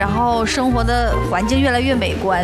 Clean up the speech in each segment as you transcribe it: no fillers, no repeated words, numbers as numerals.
然后生活的环境越来越美观。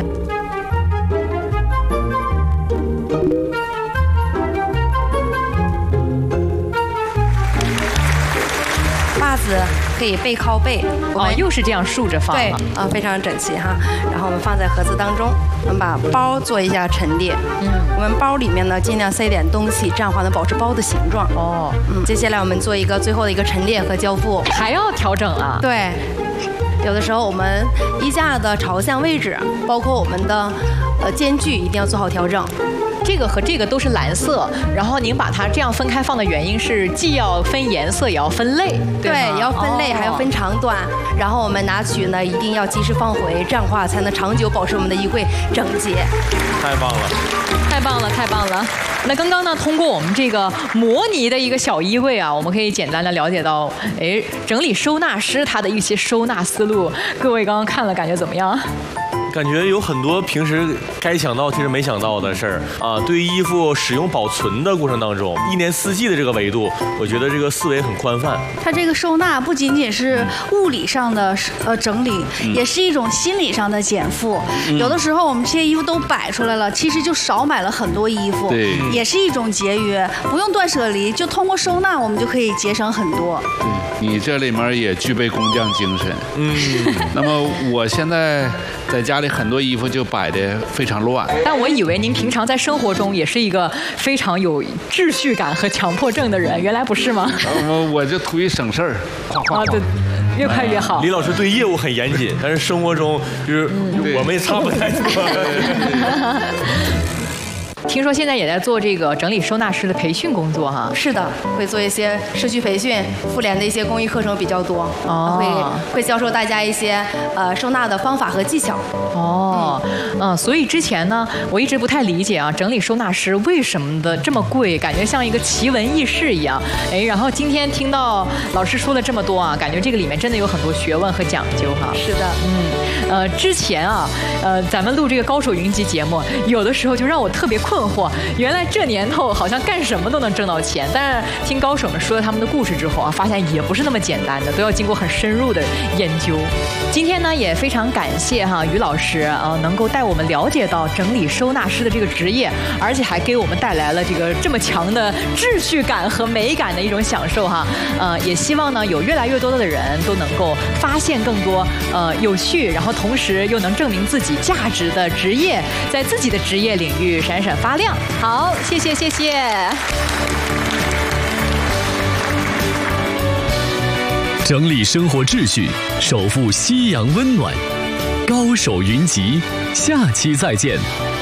袜子可以背靠背， 又是这样竖着放。 对非常整齐哈。然后我们放在盒子当中，我们把包做一下陈列。我们包里面呢尽量塞点东西，这样的话能保持包的形状。接下来我们做一个最后的一个陈列和交付， 还要调整啊？ 对。有的时候我们衣架的朝向位置，包括我们的间距，一定要做好调整。 这个和这个都是蓝色，然后您把它这样分开放的原因是，既要分颜色，也要分类， 对，也要分类，还要分长短。然后我们拿取呢，一定要及时放回，这样的话才能长久保持我们的衣柜整洁。 太棒了， 太棒了，太棒了！那刚刚呢，通过我们这个模拟的一个小衣柜啊，我们可以简单的了解到，整理收纳师他的一些收纳思路。各位刚刚看了，感觉怎么样？ 感觉有很多平时该想到其实没想到的事儿啊。对于衣服使用保存的过程当中，一年四季的这个维度，我觉得这个思维很宽泛。 它这个收纳不仅仅是物理上的整理，也是一种心理上的减负。有的时候我们这些衣服都摆出来了，其实就少买了很多衣服， 对， 也是一种节约，不用断舍离，就通过收纳我们就可以节省很多。 对，你这里面也具备工匠精神。那么我现在在家里很多衣服就摆得非常乱， 但我以为您平常在生活中也是一个非常有秩序感和强迫症的人，原来不是吗？ 我就图一省事儿， 对，越快越好。 李老师对业务很严谨，但是生活中就是我们也差不太多。 听说现在也在做这个整理收纳师的培训工作哈？ 是的，会做一些社区培训，妇联的一些公益课程比较多，会教授大家一些收纳的方法和技巧。 所以之前呢，我一直不太理解啊，整理收纳师为什么的这么贵，感觉像一个奇闻异事一样。然后今天听到老师说了这么多啊，感觉这个里面真的有很多学问和讲究哈。 是的， 之前啊，咱们录这个高手云集节目，有的时候就让我特别困惑，原来这年头好像干什么都能挣到钱。但是听高手们说了他们的故事之后啊，发现也不是那么简单的，都要经过很深入的研究。今天呢，也非常感谢于老师能够带我们了解到整理收纳师的这个职业，而且还给我们带来了这么强的秩序感和美感的一种享受哈。也希望呢有越来越多的人都能够发现更多有趣，然后同时又能证明自己价值的职业，在自己的职业领域闪闪发亮。好，谢谢。 整理生活秩序，守护夕阳温暖。高手云集，下期再见。